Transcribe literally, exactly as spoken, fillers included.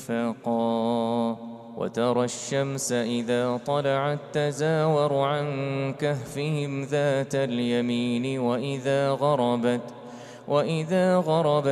وفاقا وترى الشمس إذا طلعت تزاور عن كهفهم ذات اليمين وإذا غربت وإذا غربت